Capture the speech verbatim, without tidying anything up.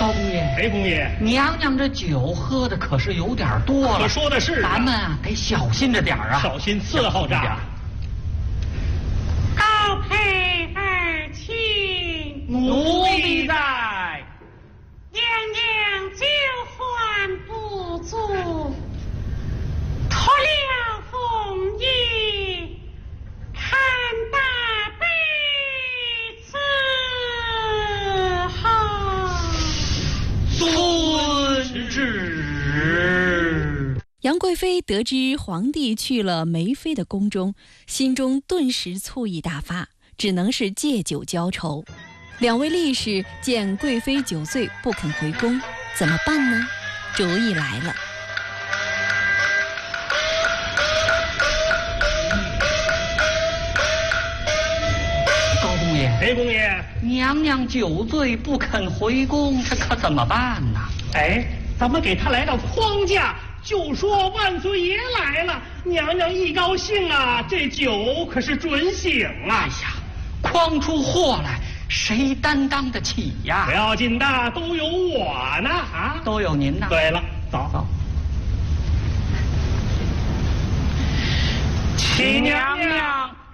高公爷， 哎，公爷， 娘娘这酒喝的可是有点多了。 我说的是、啊， 咱们啊得小心着点啊， 小心伺候着。 高配儿亲， 奴婢在。 娘娘酒患不足，托了凤仪，看大辈伺候。 遵旨。 杨贵妃得知皇帝去了梅妃的宫中，心中顿时醋意大发，只能是借酒浇愁。两位力士见贵妃酒醉不肯回宫，怎么办呢？主意来了。 高公爷， 哎，公爷， 娘娘酒醉不肯回宫，这可怎么办呢？ 哎，咱们给她来到框架，就说万岁爷来了，娘娘一高兴啊，这酒可是准醒啊！ 哎呀，诓出祸来，谁担当得起呀？ 不要紧的，都有我呢啊！ 都有您呢。 对了，走走。启娘娘。